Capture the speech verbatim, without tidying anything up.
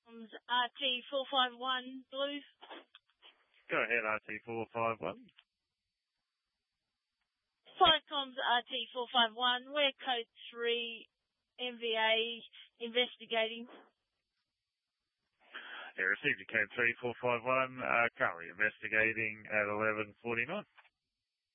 R T four five one Blue. Go ahead, R T four five one. Flightcoms R T four five one, we're code three, M V A investigating. Yeah, received your code three four five one, uh, currently investigating at eleven forty-nine.